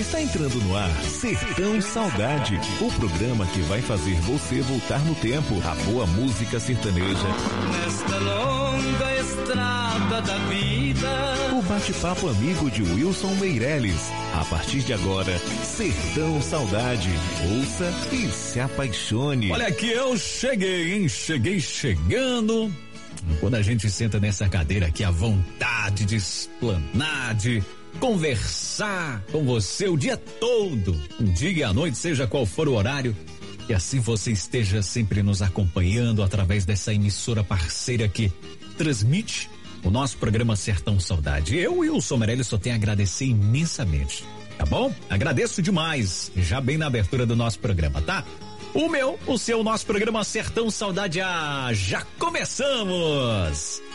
Está entrando no ar Sertão Saudade, o programa que vai fazer você voltar no tempo. A boa música sertaneja. Nesta longa estrada da vida. O bate-papo amigo de Wilson Meirelles. A partir de agora, Sertão Saudade. Ouça e se apaixone. Olha aqui, eu cheguei, hein? Cheguei chegando. Quando a gente senta nessa cadeira aqui, a vontade de explanar, de conversar com você o dia todo, um dia e à noite, seja qual for o horário, e assim você esteja sempre nos acompanhando através dessa emissora parceira que transmite o nosso programa Sertão Saudade. Eu, Wilson Meirelles, só tenho a agradecer imensamente, tá bom? Agradeço demais, já bem na abertura do nosso programa, tá? O seu, nosso programa Sertão Saudade, já começamos!